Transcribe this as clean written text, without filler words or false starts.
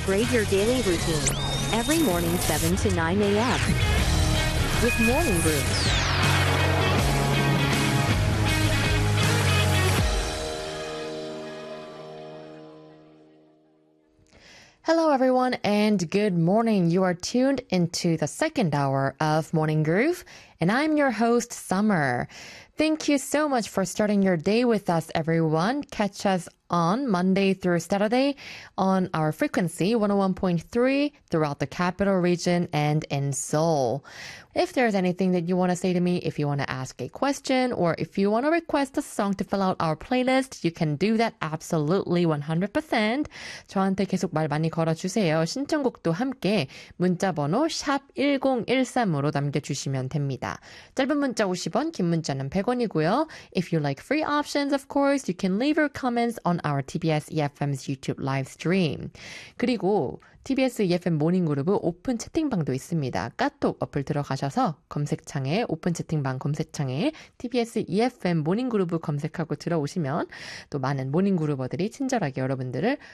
Upgrade your daily routine. Every morning 7 to 9 a.m. with Morning Brew. Hello everyone and good morning. You are tuned into the second hour of Morning Groove and I'm your host Summer. Thank you so much for starting your day with us everyone. Catch us on Monday through Saturday on our frequency 101.3 throughout the capital region and in Seoul. If there's anything that you want to say to me, if you want to ask a question, or if you want to request a song to fill out our playlist, you can do that absolutely 100%. 저한테 계속 말 많이 걸어주세요. 신청곡도 함께 문자번호 샵 1013으로 남겨주시면 됩니다. 짧은 문자 50원, 긴 문자는 100원이고요. If you like free options, of course, you can leave your comments on our TBS EFM's YouTube live stream. 그리고 TBS EFM 모닝그룹 오픈 채팅방도 있습니다. 카톡 어플 들어가셔서 검색창에 오픈 채팅방 검색창에 TBS EFM 모닝그룹 검색하고 들어오시면 또 많은 모닝그룹어들이 친절하게 여러분들을